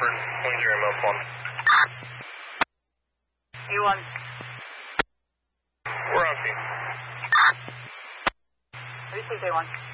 Crawford, 20 Plum. A1. We're on scene. Received A1.